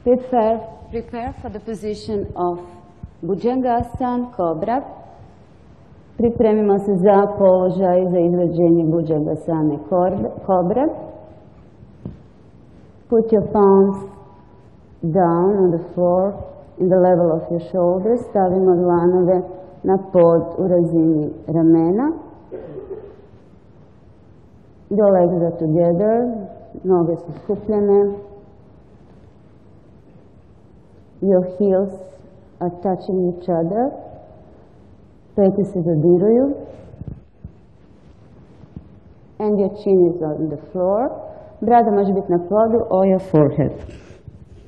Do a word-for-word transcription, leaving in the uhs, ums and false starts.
Prepare, prepare for the position of Bhujangasana, Cobra. Pripremimo se za položaj za izvođenje Bhujangasane, Cobra. Put your palms down on the floor in the level of your shoulders. Stavimo dlanove na pod u razini ramena. Your legs are together, noge su skupljene. Your heels are touching each other. Peti se dodiruju. And your chin is on the floor. Brada može biti na podu or your forehead.